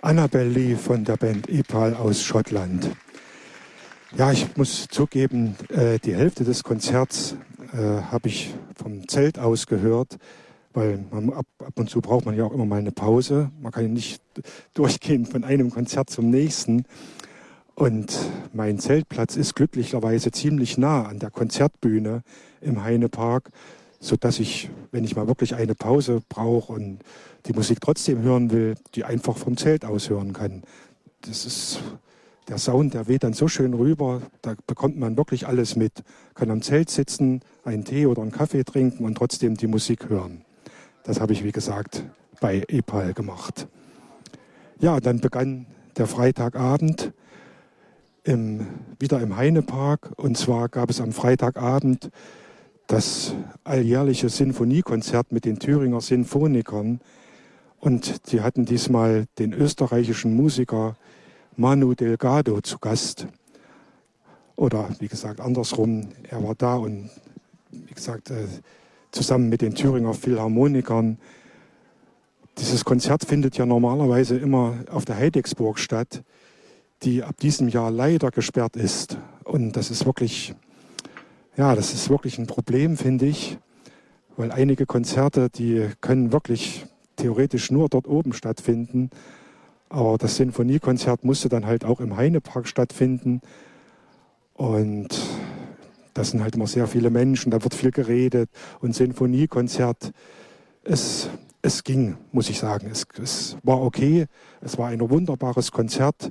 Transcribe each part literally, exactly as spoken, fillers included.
Annabel Lee von der Band Epal aus Schottland. Ja, ich muss zugeben, äh, die Hälfte des Konzerts äh, habe ich vom Zelt aus gehört, weil man, ab, ab und zu braucht man ja auch immer mal eine Pause. Man kann ja nicht durchgehen von einem Konzert zum nächsten. Und mein Zeltplatz ist glücklicherweise ziemlich nah an der Konzertbühne im Heinepark, sodass ich, wenn ich mal wirklich eine Pause brauche und die Musik trotzdem hören will, die einfach vom Zelt aus hören kann. Das ist, der Sound, der weht dann so schön rüber, da bekommt man wirklich alles mit. Kann am Zelt sitzen, einen Tee oder einen Kaffee trinken und trotzdem die Musik hören. Das habe ich, wie gesagt, bei Epal gemacht. Ja, dann begann der Freitagabend im, wieder im Heinepark. Und zwar gab es am Freitagabend das alljährliche Sinfoniekonzert mit den Thüringer Sinfonikern. Und die hatten diesmal den österreichischen Musiker Manu Delgado zu Gast. Oder wie gesagt, andersrum, er war da und wie gesagt, äh, zusammen mit den Thüringer Philharmonikern. Dieses Konzert findet ja normalerweise immer auf der Heidecksburg statt, die ab diesem Jahr leider gesperrt ist. Und das ist wirklich, ja, das ist wirklich ein Problem, finde ich, weil einige Konzerte, die können wirklich theoretisch nur dort oben stattfinden. Aber das Sinfoniekonzert musste dann halt auch im Heinepark stattfinden. Und das sind halt immer sehr viele Menschen, da wird viel geredet. Und Sinfoniekonzert, es, es ging, muss ich sagen. Es, es war okay, es war ein wunderbares Konzert.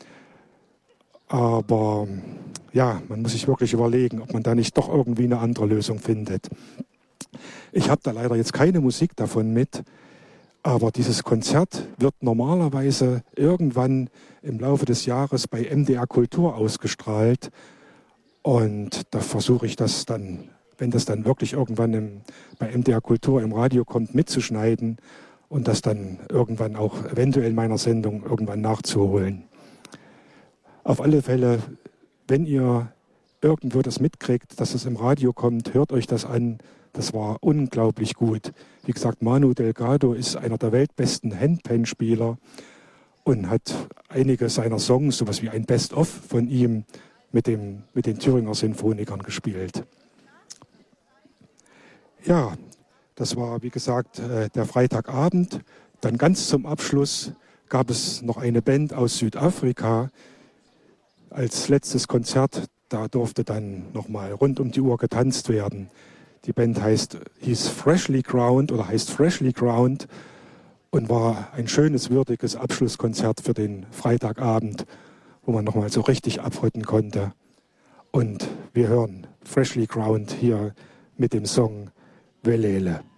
Aber ja, man muss sich wirklich überlegen, ob man da nicht doch irgendwie eine andere Lösung findet. Ich habe da leider jetzt keine Musik davon mit. Aber dieses Konzert wird normalerweise irgendwann im Laufe des Jahres bei M D R Kultur ausgestrahlt. Und da versuche ich das dann, wenn das dann wirklich irgendwann im, bei M D R Kultur im Radio kommt, mitzuschneiden und das dann irgendwann auch eventuell in meiner Sendung irgendwann nachzuholen. Auf alle Fälle, wenn ihr irgendwo das mitkriegt, dass es im Radio kommt, hört euch das an. Das war unglaublich gut. Wie gesagt, Manu Delgado ist einer der weltbesten Handpan-Spieler und hat einige seiner Songs, sowas wie ein Best-of von ihm, mit, dem, mit den Thüringer Sinfonikern gespielt. Ja, das war, wie gesagt, der Freitagabend. Dann ganz zum Abschluss gab es noch eine Band aus Südafrika. Als letztes Konzert, da durfte dann nochmal rund um die Uhr getanzt werden. Die Band heißt, hieß Freshly Ground oder heißt Freshly Ground und war ein schönes, würdiges Abschlusskonzert für den Freitagabend, wo man nochmal so richtig abhotten konnte. Und wir hören Freshly Ground hier mit dem Song Welele.